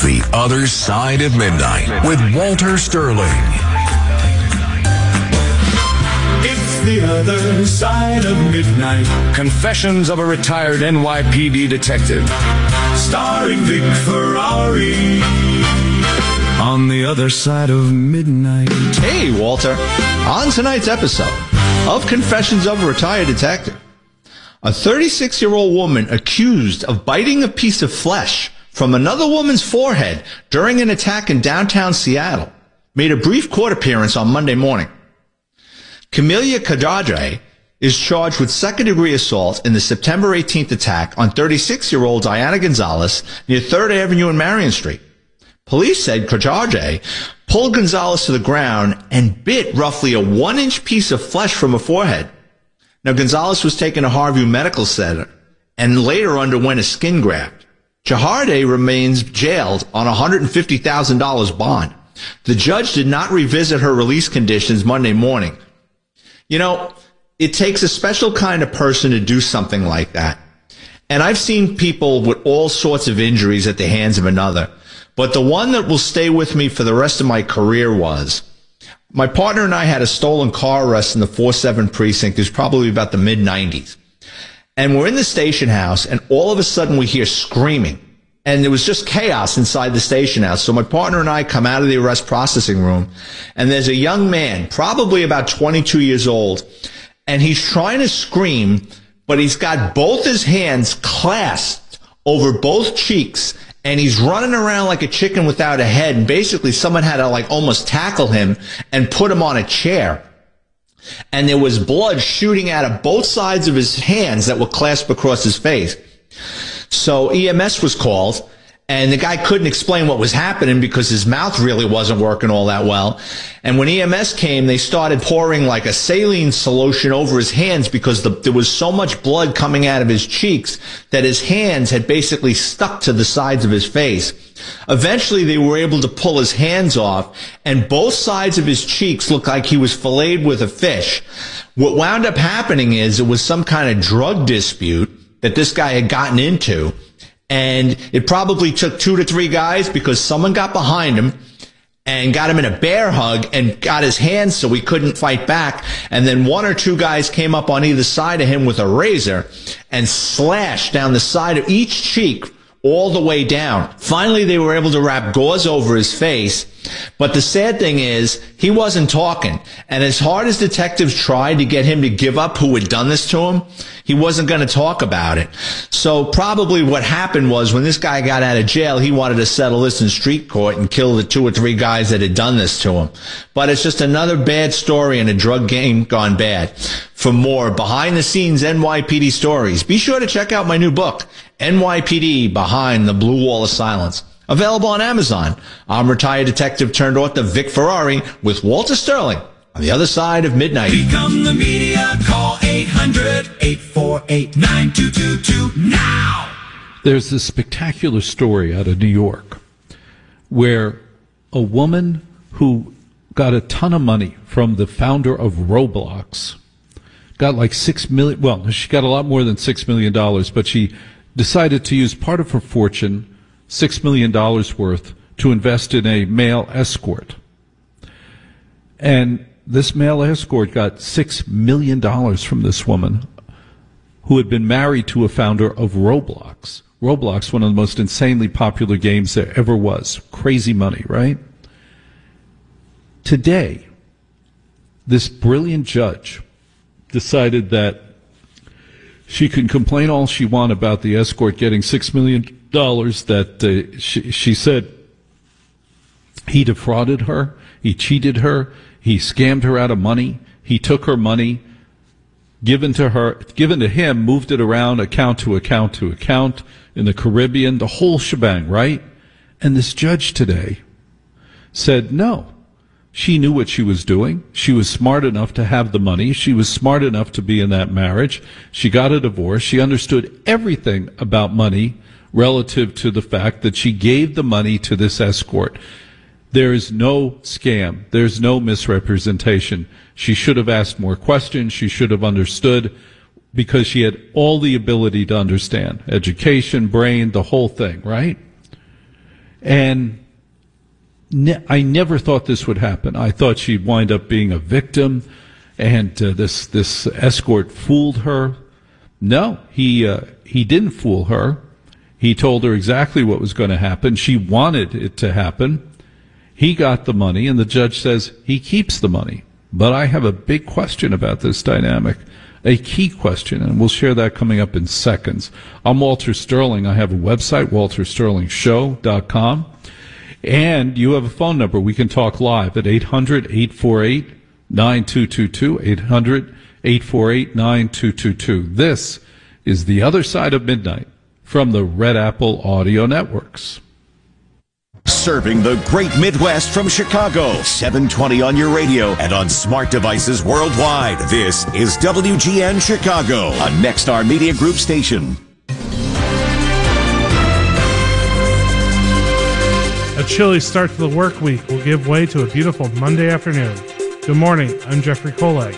The Other Side of Midnight with Walter Sterling. It's The Other Side of Midnight. Confessions of a retired NYPD detective. Starring Vic Ferrari. On The Other Side of Midnight. Hey, Walter. On tonight's episode of Confessions of a Retired Detective, a 36-year-old woman accused of biting a piece of flesh from another woman's forehead during an attack in downtown Seattle made a brief court appearance on Monday morning. Camelia Kadrage is charged with second-degree assault in the September 18th attack on 36-year-old Diana Gonzalez near 3rd Avenue and Marion Street. Police said Kadrage pulled Gonzalez to the ground and bit roughly a 1-inch piece of flesh from her forehead. Now, Gonzalez was taken to Harvey Medical Center and later underwent a skin graft. Kadrage remains jailed on a $150,000 bond. The judge did not revisit her release conditions Monday morning. You know, it takes a special kind of person to do something like that. And I've seen people with all sorts of injuries at the hands of another. But the one that will stay with me for the rest of my career was, my partner and I had a stolen car arrest in the 4-7 precinct. It was probably about the mid-90s. And we're in the station house, and all of a sudden we hear screaming. And there was just chaos inside the station house. So my partner and I come out of the arrest processing room, and there's a young man, probably about 22 years old, and he's trying to scream, but he's got both his hands clasped over both cheeks, and he's running around like a chicken without a head. And basically someone had to like almost tackle him and put him on a chair. And there was blood shooting out of both sides of his hands that were clasped across his face. So EMS was called, and the guy couldn't explain what was happening because his mouth really wasn't working all that well. And when EMS came, they started pouring like a saline solution over his hands because there was so much blood coming out of his cheeks that his hands had basically stuck to the sides of his face. Eventually, they were able to pull his hands off, and both sides of his cheeks looked like he was filleted with a fish. What wound up happening is it was some kind of drug dispute that this guy had gotten into. And it probably took 2 to 3 guys because someone got behind him and got him in a bear hug and got his hands so he couldn't fight back. And then 1 or 2 guys came up on either side of him with a razor and slashed down the side of each cheek all the way down. Finally, they were able to wrap gauze over his face. But the sad thing is, he wasn't talking. And as hard as detectives tried to get him to give up who had done this to him, he wasn't going to talk about it. So probably what happened was when this guy got out of jail, he wanted to settle this in street court and kill the 2 or 3 guys that had done this to him. But it's just another bad story in a drug game gone bad. For more behind-the-scenes NYPD stories, be sure to check out my new book, NYPD Behind the Blue Wall of Silence. Available on Amazon. I'm retired detective turned author Vic Ferrari with Walter Sterling on The Other Side of Midnight. Become the media. Call 800-848-9222 now. There's this spectacular story out of New York where a woman who got a ton of money from the founder of Roblox got like $6 million. Well, she got a lot more than $6 million, but she decided to use part of her fortune, $6 million worth, to invest in a male escort. And this male escort got $6 million from this woman who had been married to a founder of Roblox. Roblox, one of the most insanely popular games there ever was. Crazy money, right? Today, this brilliant judge decided that she can complain all she wants about the escort getting $6 million that she said he defrauded her, he cheated her, he scammed her out of money, he took her money, given to him, moved it around account to account to account in the Caribbean, the whole shebang, right? And this judge today said no. She knew what she was doing. She was smart enough to have the money. She was smart enough to be in that marriage. She got a divorce. She understood everything about money relative to the fact that she gave the money to this escort. There is no scam. There's no misrepresentation. She should have asked more questions. She should have understood because she had all the ability to understand. Education, brain, the whole thing, right? And I never thought this would happen. I thought she'd wind up being a victim, and this escort fooled her. No, he didn't fool her. He told her exactly what was going to happen. She wanted it to happen. He got the money, and the judge says he keeps the money. But I have a big question about this dynamic, a key question, and we'll share that coming up in seconds. I'm Walter Sterling. I have a website, waltersterlingshow.com. And you have a phone number. We can talk live at 800-848-9222, 800-848-9222. This is The Other Side of Midnight from the Red Apple Audio Networks. Serving the great Midwest from Chicago, 720 on your radio and on smart devices worldwide. This is WGN Chicago, a Nexstar Media Group station. A chilly start to the work week will give way to a beautiful Monday afternoon. Good morning, I'm Jeffrey Kolag.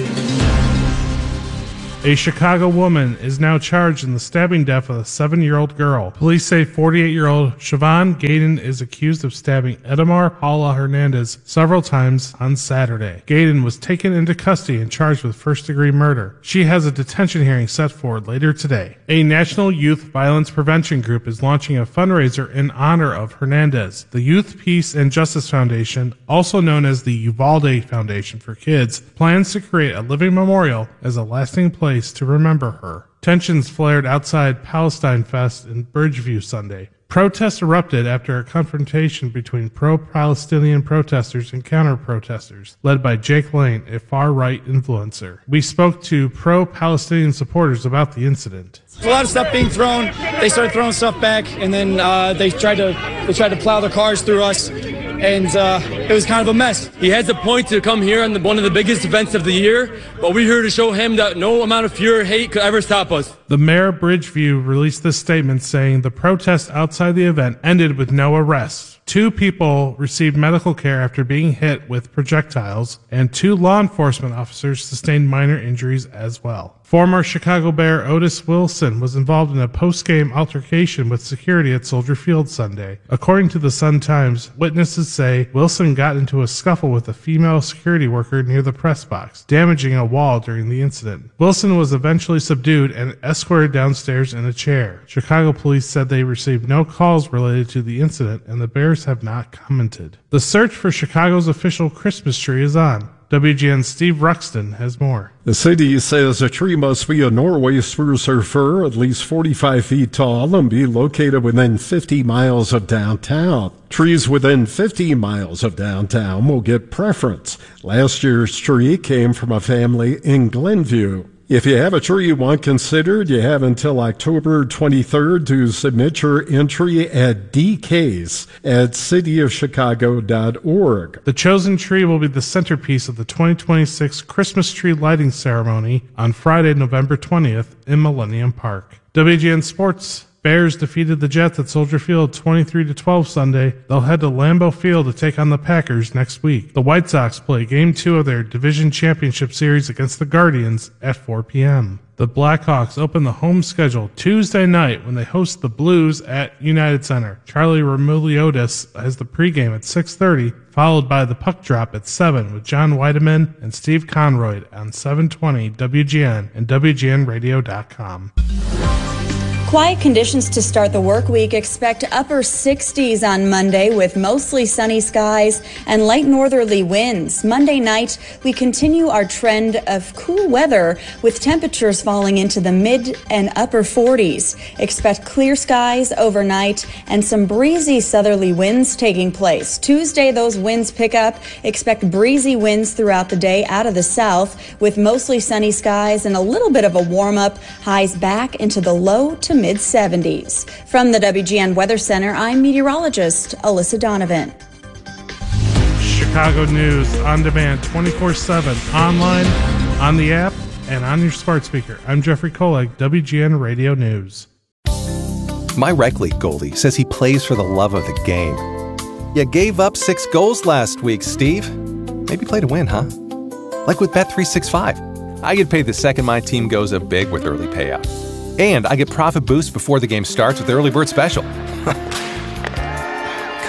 A Chicago woman is now charged in the stabbing death of a 7-year-old girl. Police say 48-year-old Siobhan Gaydon is accused of stabbing Edamar Paula Hernandez several times on Saturday. Gaydon was taken into custody and charged with first-degree murder. She has a detention hearing set for later today. A National Youth Violence Prevention Group is launching a fundraiser in honor of Hernandez. The Youth Peace and Justice Foundation, also known as the Uvalde Foundation for Kids, plans to create a living memorial as a lasting place to remember her. Tensions flared outside Palestine Fest in Bridgeview Sunday. Protests erupted after a confrontation between pro-Palestinian protesters and counter-protesters, led by Jake Lane, a far-right influencer. We spoke to pro-Palestinian supporters about the incident. A lot of stuff being thrown. They started throwing stuff back, and then they tried to plow their cars through us, and it was kind of a mess. He has a point to come here on one of the biggest events of the year, but we're here to show him that no amount of fear or hate could ever stop us. The mayor of Bridgeview released this statement saying the protest outside the event ended with no arrests. 2 people received medical care after being hit with projectiles, and 2 law enforcement officers sustained minor injuries as well. Former Chicago Bear Otis Wilson was involved in a post-game altercation with security at Soldier Field Sunday. According to the Sun-Times, witnesses say Wilson got into a scuffle with a female security worker near the press box, damaging a wall during the incident. Wilson was eventually subdued and escorted downstairs in a chair. Chicago police said they received no calls related to the incident, and the Bears have not commented. The search for Chicago's official Christmas tree is on. WGN's Steve Ruxton has more. The city says a tree must be a Norway spruce or fir, at least 45 feet tall, and be located within 50 miles of downtown. Trees within 50 miles of downtown will get preference. Last year's tree came from a family in Glenview. If you have a tree you want considered, you have until October 23rd to submit your entry at dcase@cityofchicago.org. The chosen tree will be the centerpiece of the 2026 Christmas tree lighting ceremony on Friday, November 20th in Millennium Park. WGN Sports. Bears defeated the Jets at Soldier Field 23-12 Sunday. They'll head to Lambeau Field to take on the Packers next week. The White Sox play Game 2 of their Division Championship Series against the Guardians at 4 p.m. The Blackhawks open the home schedule Tuesday night when they host the Blues at United Center. Charlie Remuliotis has the pregame at 6:30, followed by the puck drop at 7 with John Weideman and Steve Conroy on 720 WGN and WGNradio.com. Quiet conditions to start the work week. Expect upper 60s on Monday with mostly sunny skies and light northerly winds. Monday night, we continue our trend of cool weather with temperatures falling into the mid and upper 40s. Expect clear skies overnight and some breezy southerly winds taking place. Tuesday, those winds pick up. Expect breezy winds throughout the day out of the south with mostly sunny skies and a little bit of a warm up. Highs back into the low to mid-70s. From the WGN Weather Center, I'm meteorologist Alyssa Donovan. Chicago news on demand 24/7, online, on the app, and on your smart speaker. I'm Jeffrey Kolag, WGN Radio News. My rec league goalie says he plays for the love of the game. You gave up 6 goals last week, Steve. Maybe play to win, huh? Like with Bet365. I get paid the second my team goes up big with early payout. And I get profit boost before the game starts with the Early Bird Special.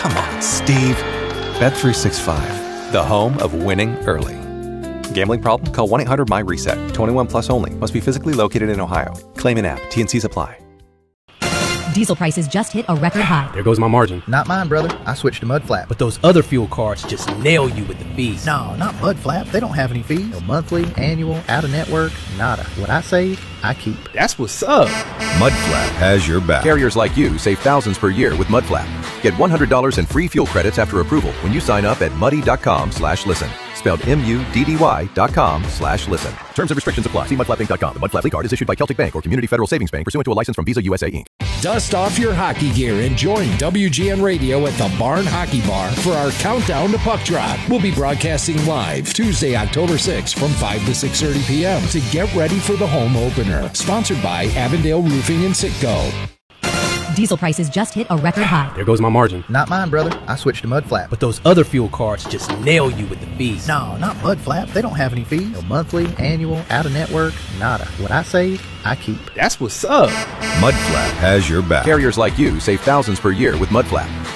Come on, Steve. Bet365, the home of winning early. Gambling problem? Call 1-800-MY-RESET. 21 plus only. Must be physically located in Ohio. Claim in app. T&Cs apply. Diesel prices just hit a record high. There goes my margin. Not mine, brother. I switched to Mudflap. But those other fuel cards just nail you with the fees. No, not Mudflap. They don't have any fees. No monthly, annual, out-of-network, nada. What I save, I keep. That's what's up. Mudflap has your back. Carriers like you save thousands per year with Mudflap. Get $100 in free fuel credits after approval when you sign up at muddy.com/listen. Spelled MUDDY.com/listen. Terms and restrictions apply. See mudflappinc.com. The Mudflap card is issued by Celtic Bank or Community Federal Savings Bank pursuant to a license from Visa USA Inc. Dust off your hockey gear and join WGN Radio at the Barn Hockey Bar for our countdown to puck drop. We'll be broadcasting live Tuesday, October 6th from 5 to 6:30 p.m. to get ready for the home opener. Sponsored by Avondale Roofing and Citgo. Diesel prices just hit a record high. There goes my margin. Not mine, brother. I switched to Mudflap. But those other fuel cards just nail you with the fees. No, not Mudflap. They don't have any fees. No monthly, annual, out-of-network, nada. What I save, I keep. That's what's up. Mudflap has your back. Carriers like you save thousands per year with Mudflap.